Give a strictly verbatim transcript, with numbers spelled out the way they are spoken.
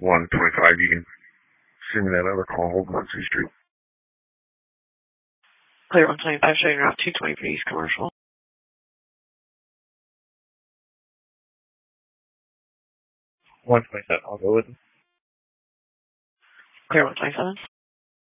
one twenty-five, you can send me that other call, hold Muncie Street. Clear one twenty-five, showing route two twenty-three East Commercial. one twenty-seven, I'll go with it. Clear one twenty-seven.